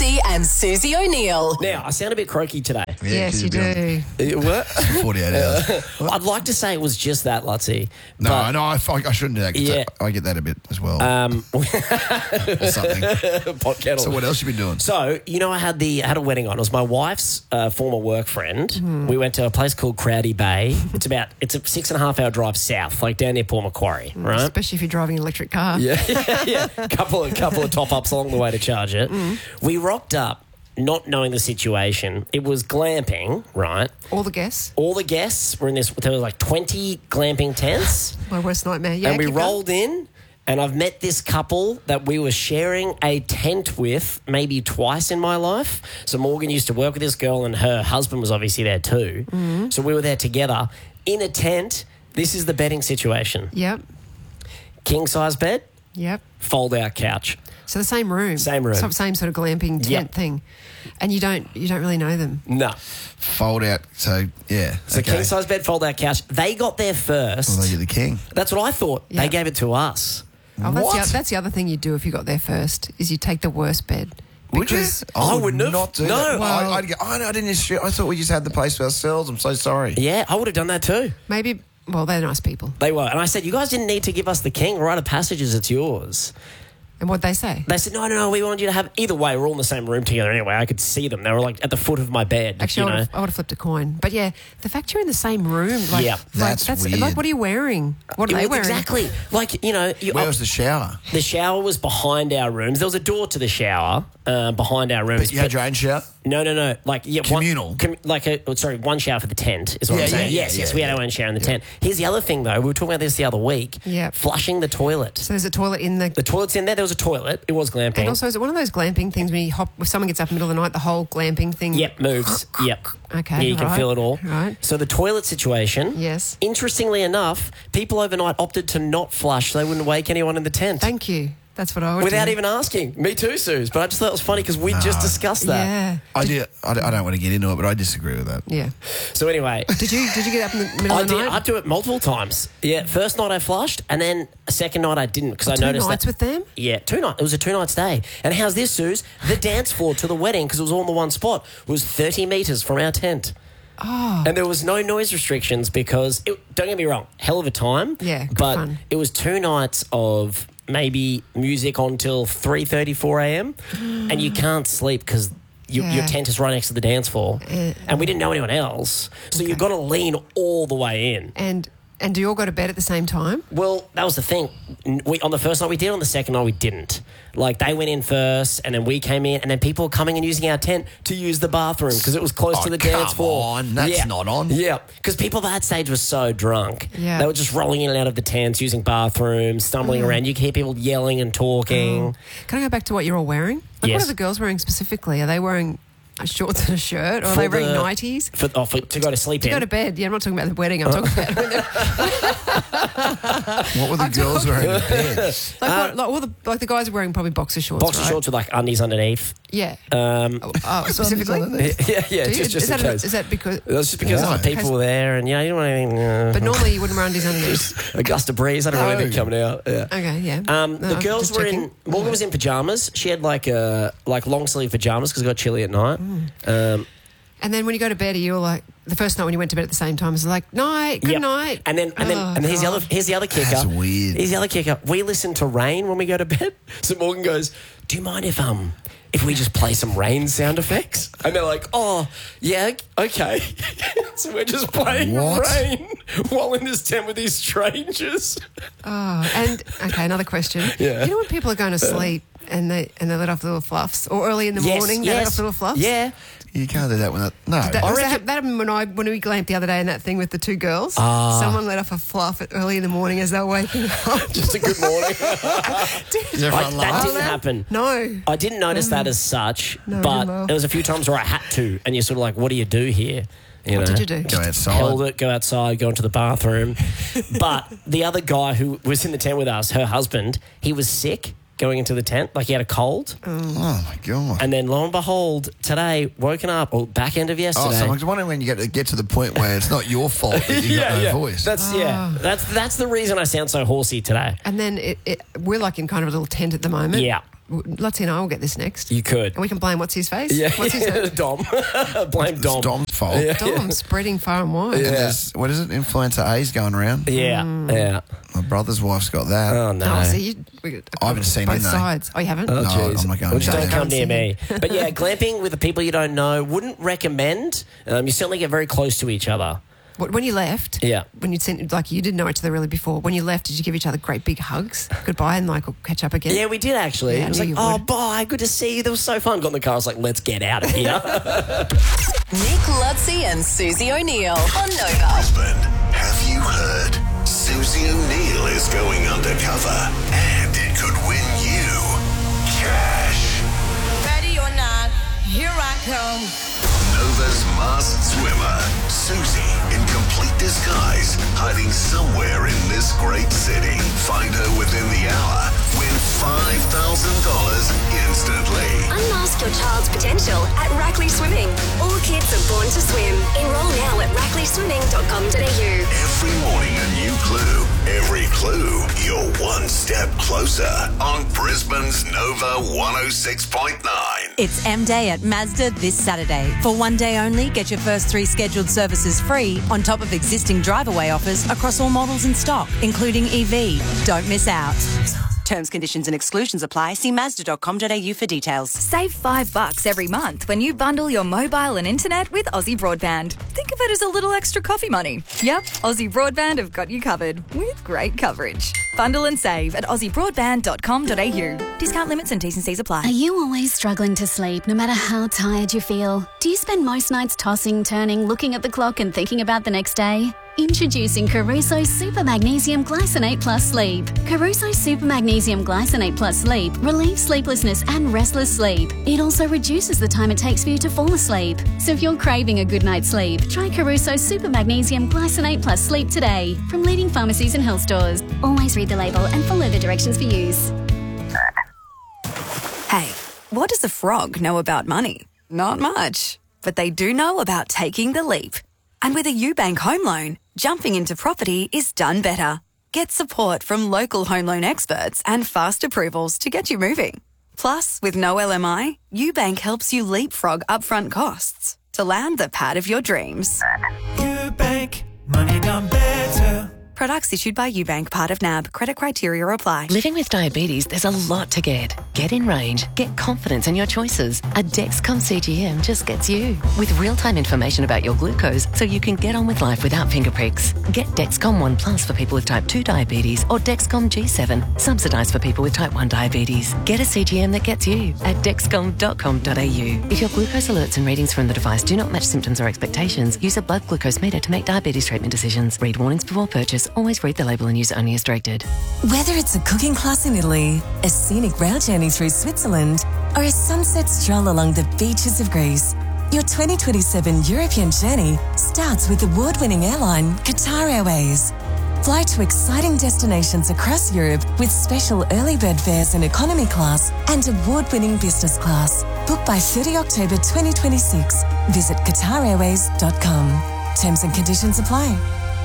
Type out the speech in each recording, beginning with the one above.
Marsey and Susie O'Neill. Now, I sound a bit croaky today. Yeah, Yes, 'cause you you'll be do. What? on 48 hours. I'd like to say it was just that, Lutzy. No, but, no, I shouldn't do that. 'Cause Yeah. I get that a bit as well. or something. Pot kettle. So what else you been doing? So, I had a wedding on. It was my wife's former work friend. We went to a place called Crowdy Bay. It's a 6.5 hour drive south, like down near Port Macquarie, right? Especially if you're driving an electric car. Yeah. Couple of top ups along the way to charge it. We rocked up, not knowing the situation. It was glamping, right? All the guests. All the guests were in this. There were like 20 glamping tents, My worst nightmare. Yeah, and we keep going. rolled in. And I've met this couple that we were sharing a tent with maybe twice in my life. So Morgan used to work with this girl and her husband was obviously there too. So we were there together in a tent. This is the bedding situation. Yep. King size bed, Yep. fold out couch. So the same room. Same room. Same sort of glamping tent Yep. thing. And you don't really know them. No. Fold out. So, yeah. So king size bed, fold out couch. They got there first. Well, you're the king. That's what I thought. Yeah. They gave it to us. Oh, What? that's the other thing you do if you got there first is you take the worst bed. Would you? Because I wouldn't have. not do No. that. Well- I'd go, I didn't. I thought we just had the place to ourselves. I'm so sorry. Yeah, I would have done that too. maybe, well, they're nice people. They were. And I said, you guys didn't need to give us the king. Rite of passages, it's yours. And what'd they say? They said, no, we wanted you to have... Either way, we're all in the same room together anyway. I could see them. They were like at the foot of my bed. Actually, I would have flipped a coin. But yeah, the fact you're in the same room, like, Yeah. That's weird. like, what are you wearing? What are they wearing? Exactly. Like, Where was the shower? the shower was behind our rooms. There was a door to the shower behind our rooms. But you had your own shower? No. Like, yeah, Communal? one shower for the tent is what Yeah, I'm saying. yeah, yes, yeah, we yeah. had our own shower in the tent. Here's the other thing, though. We were talking about this the other week. Yeah. Flushing the toilet. So there's a toilet in the... The toilet's in there. There was a toilet. It was glamping. And also, is it one of those glamping things when if someone gets up in the middle of the night, the whole glamping thing... Yep, moves. Yep. Okay, Yeah, you can right, feel it all. right. So the toilet situation. Yes. Interestingly enough, people overnight opted to not flush so they wouldn't wake anyone in the tent. Thank you. That's what I would Without do. even asking. Me too, Suze. But I just thought it was funny because we just discussed that. Yeah. I don't want to get into it, but I disagree with that. Yeah. So anyway, Did you get up in the middle I of the did. night? I do it multiple times. Yeah, first night I flushed, and then a second night I didn't because I Two noticed nights that. with them? Yeah, 2 nights. It was a 2 nights stay. And how's this, Suze? The dance floor to the wedding, because it was all in the one spot, was 30 metres from our tent. Oh. And there was no noise restrictions because, don't get me wrong, hell of a time. Yeah, good but fun. it was 2 nights of maybe music on till 3:30, 4 a.m. and you can't sleep because your Yeah. tent is right next to the dance floor. And we didn't know anyone else. So you've got to lean all the way in. And do you all go to bed at the same time? Well, that was the thing. On the first night we did, on the second night we didn't. Like, they went in first, and then we came in, and then people were coming and using our tent to use the bathroom because it was close to the dance come floor. on. That's not on. Yeah, because people that stage were so drunk. Yeah. They were just rolling in and out of the tents, using bathrooms, stumbling around. You could hear people yelling and talking. Can I go back to what you're all wearing? Like, Yes. what are the girls wearing specifically? Are they wearing shorts and a shirt, or are they wearing nighties? To go to sleep To in. go to bed. Yeah, I'm not talking about the wedding. I'm talking about when they're What were the girls wearing in bed? like the guys are wearing probably boxer shorts. Boxer right? shorts with like undies underneath. Yeah. Um, Specifically. yeah, Do you? just is, in case. That because? That's just because Why? other people were there, and you don't want anything. But normally you wouldn't wear undies underneath. A gust of breeze. I don't want anything coming out. Yeah. Okay, yeah. The girls just were checking. in. Morgan was in pajamas. She had like long sleeve pajamas because it got chilly at night. And then when you go to bed, are you all like the first night when you went to bed at the same time? It's like night, good Yep. night. And then here's the other kicker. That's weird. Here's the other kicker. We listen to rain when we go to bed. So Morgan goes, "Do you mind if we just play some rain sound effects?" And they're like, "Oh, yeah, okay." So we're just playing What? rain while in this tent with these strangers. Oh, and okay, another question. Yeah. You know when people are going to sleep and they let off little fluffs, or early in the morning they let off little fluffs? Yeah. You can't do that when no. That happened when we glamped the other day in that thing with the 2 girls. Someone let off a fluff early in the morning as they were waking up. Just a good morning. Is everyone That laugh? didn't happen. No. I didn't notice that as such, No, but no. there was a few times where I had to, and you're sort of like, what do you do here? What did you do? Go outside. Held it, go outside, go into the bathroom. But the other guy who was in the tent with us, her husband, he was sick going into the tent, like he had a cold. Oh, my God. And then lo and behold, today, woken up, or back end of yesterday. So I'm wondering when you get to the point where it's not your fault that you've got no voice. That's the reason I sound so horsey today. And then we're like in kind of a little tent at the moment. Yeah. Lottie and I will get this next. You could. And we can blame what's his face. Yeah, What's his name? Dom. Blame Dom. It's Dom's fault. Yeah. Dom spreading far and wide. And there's, what is it? Influenza A's going around. Yeah. My brother's wife's got that. Oh, no. Oh, so I haven't seen both him, though. sides. Oh, you haven't? Oh, No, jeez. I'm not going Well, just down don't there. come near me. But yeah, glamping with the people you don't know, wouldn't recommend. You certainly get very close to each other. When you left, Yeah. when you sent, like, you didn't know each other really before. When you left, did you give each other great big hugs, goodbye, and like, we'll catch up again? Yeah, we did actually. Yeah, I It was knew like, you oh, would. bye, good to see you. That was so fun. Got in the car. I was like, let's get out of here. Nick Lutzi and Susie O'Neill on Nova. Brisbane, have you heard? Susie O'Neill is going undercover and it could win you cash. Ready or not, here I come. Nova's masked swimmer, Susie, in complete disguise, hiding somewhere in this great city. Find her within the hour. Win $5,000 instantly. Unmask your child's potential at Rackley Swimming. All kids are born to swim. Enroll now at rackleyswimming.com.au. Every morning a new clue. Every clue, you're one step closer on Brisbane's Nova 106.9. It's M Day at Mazda this Saturday. For one day only, get your first 3 scheduled services free on top of existing drive-away offers across all models in stock, including EV. Don't miss out. Terms, conditions and exclusions apply. See Mazda.com.au for details. Save $5 every month when you bundle your mobile and internet with Aussie Broadband. Think of it as a little extra coffee money. Yep, Aussie Broadband have got you covered with great coverage. Bundle and save at aussiebroadband.com.au. Discount limits and T's and C's apply. Are you always struggling to sleep no matter how tired you feel? Do you spend most nights tossing, turning, looking at the clock and thinking about the next day? Introducing Caruso Super Magnesium Glycinate Plus Sleep. Caruso Super Magnesium Glycinate Plus Sleep relieves sleeplessness and restless sleep. It also reduces the time it takes for you to fall asleep. So if you're craving a good night's sleep, try Caruso Super Magnesium Glycinate Plus Sleep today from leading pharmacies and health stores. Always read the label and follow the directions for use. Hey, what does a frog know about money? Not much. But they do know about taking the leap. And with a UBank home loan, jumping into property is done better. Get support from local home loan experts and fast approvals to get you moving. Plus, with no LMI, UBank helps you leapfrog upfront costs to land the pad of your dreams. UBank, money done better. Products issued by UBank, part of NAB. Credit criteria apply. Living with diabetes, there's a lot to get. Get in range. Get confidence in your choices. A Dexcom CGM just gets you. With real-time information about your glucose so you can get on with life without finger pricks. Get Dexcom One Plus for people with type 2 diabetes or Dexcom G7, subsidised for people with type 1 diabetes. Get a CGM that gets you at dexcom.com.au. If your glucose alerts and readings from the device do not match symptoms or expectations, use a blood glucose meter to make diabetes treatment decisions. Read warnings before purchase. Always read the label and use only as directed. Whether it's a cooking class in Italy, a scenic rail journey through Switzerland, or a sunset stroll along the beaches of Greece, your 2027 European journey starts with award-winning airline Qatar Airways. Fly to exciting destinations across Europe with special early bird fares in economy class and award-winning business class. Book by 30 October 2026. Visit QatarAirways.com. Terms and conditions apply.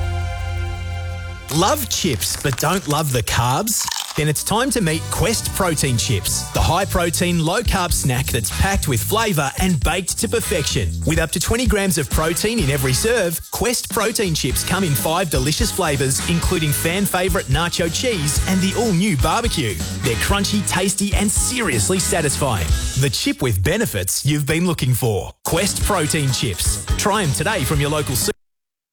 Love chips but don't love the carbs? Then it's time to meet Quest Protein Chips, the high-protein, low-carb snack that's packed with flavour and baked to perfection. With up to 20 grams of protein in every serve, Quest Protein Chips come in 5 delicious flavours, including fan favourite nacho cheese and the all-new barbecue. They're crunchy, tasty and seriously satisfying. The chip with benefits you've been looking for. Quest Protein Chips. Try them today from your local